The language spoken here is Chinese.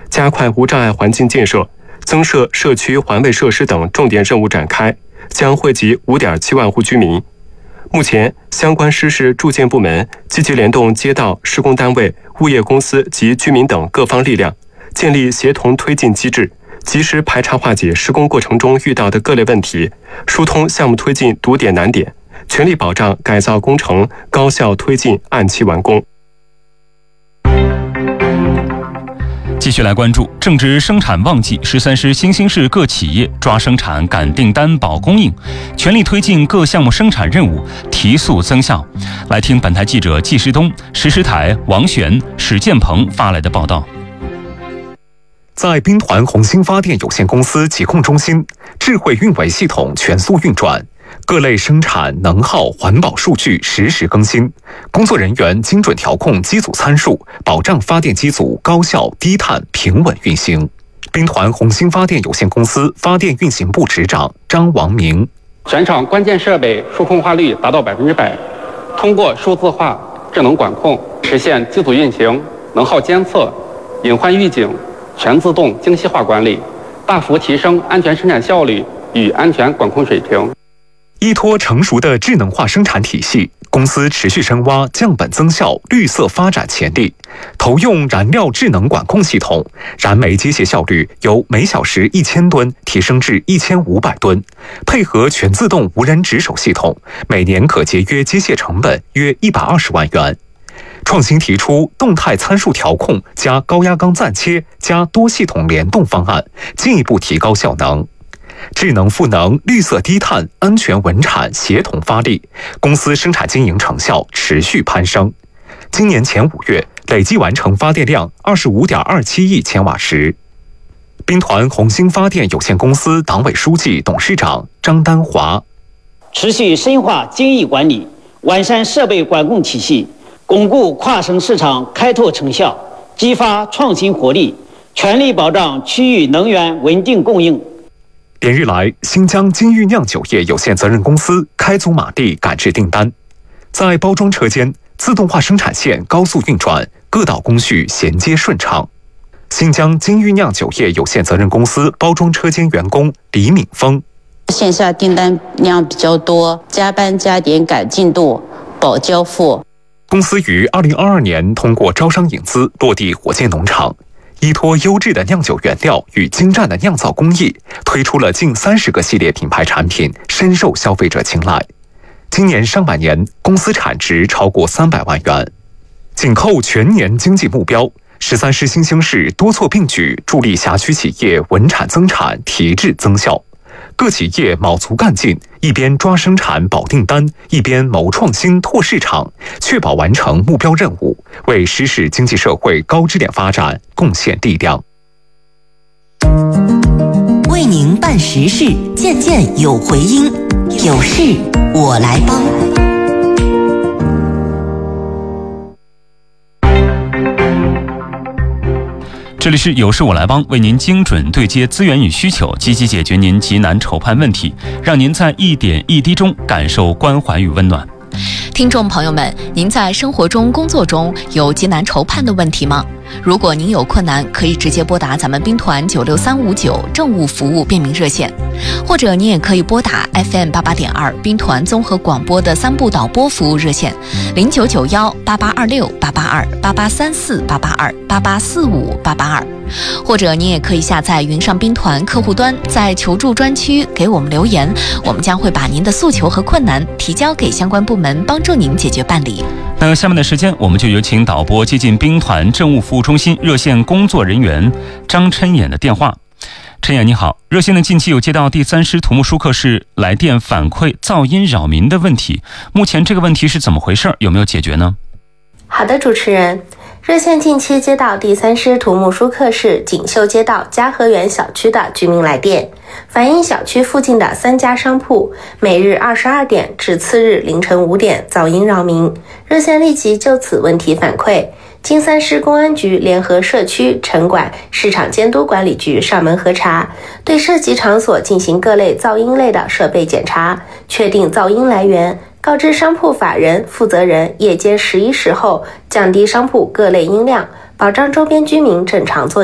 加快无障碍环境建设，增设社区环卫设施等重点任务展开，将惠及5.7万户居民。目前，相关施事住建部门积极联动街道、施工单位、物业公司及居民等各方力量，建立协同推进机制，及时排查化解施工过程中遇到的各类问题，疏通项目推进堵点难点，全力保障改造工程高效推进、按期完工。 继续来关注，正值生产旺季，13师新兴市各企业抓生产、赶订单、保供应，全力推进各项目生产任务，提速增效。来听本台记者季时东、石狮台、王璇、史建鹏发来的报道。 在兵团红星发电有限公司疾控中心，智慧运维系统全速运转，各类生产、能耗、环保数据实时更新，工作人员精准调控机组参数，保障发电机组高效、低碳、平稳运行。兵团红星发电有限公司发电运行部执长张王明： 全场关键设备数控化率达到100%，通过数字化、智能管控，实现机组运行、能耗监测、隐患预警、全自动精细化管理，大幅提升安全生产效率与安全管控水平。 依托成熟的智能化生产体系，公司持续深挖降本增效、绿色发展潜力，投用燃料智能管控系统，燃煤机械效率由每小时1000吨提升至1500吨，配合全自动无人值守系统，每年可节约机械成本约120万元。创新提出动态参数调控加高压缸暂切加多系统联动方案，进一步提高效能。智能赋能、绿色低碳、安全稳产协同发力，公司生产经营成效持续攀升。今年前5月，累计完成发电量25.27亿千瓦时。兵团红星发电有限公司党委书记、董事长张丹华： 持续深化精益管理，完善设备管控体系，巩固跨省市场开拓成效，激发创新活力，全力保障区域能源稳定供应。 连日来，新疆金玉酿酒业有限责任公司开足马力赶制订单，在包装车间，自动化生产线高速运转，各道工序衔接顺畅。新疆金玉酿酒业有限责任公司包装车间员工李敏峰： 线下订单量比较多，加班加点赶进度，保交付。 公司于2022年通过招商引资落地火箭农场，依托优质的酿酒原料与精湛的酿造工艺，推出了近30个系列品牌产品，深受消费者青睐。今年上半年，公司产值超过300万元。紧扣全年经济目标，13师新兴市多措并举，助力辖区企业稳产增产、提质增效。各企业卯足干劲，一边抓生产保订单，一边谋创新拓市场，确保完成目标任务，为师市经济社会高质量发展贡献力量。 为您办实事，件件有回音，有事我来帮。 这里是有事我来帮，为您精准对接资源与需求，积极解决您急难愁盼问题，让您在一点一滴中感受关怀与温暖。 听众朋友们，您在生活中、工作中有急难愁盼的问题吗？如果您有困难，可以直接拨打咱们兵团96359政务服务便民热线，或者您也可以拨打 FM88.2兵团综合广播的3部导播服务热线099188268828348828845882，或者您也可以下载云上兵团客户端，在求助专区给我们留言，我们将会把您的诉求和困难提交给相关部门，帮助您解决办理。 那下面的时间，我们就有请导播接进兵团政务服务中心热线工作人员张琛衍的电话。琛衍你好，热线呢近期有接到第3师土木疏课室来电反馈噪音扰民的问题，目前这个问题是怎么回事？有没有解决呢？ 好的，主持人，热线近期接到第3师土木疏课室锦绣街道嘉和园小区的居民来电，反映小区附近的3家商铺每日22点至次日凌晨5点噪音扰民。热线立即就此问题反馈，经3师公安局联合社区、城管、市场监督管理局上门核查，对涉及场所进行各类噪音类的设备检查，确定噪音来源，告知商铺法人、负责人夜间11时后降低商铺各类音量，保障周边居民正常作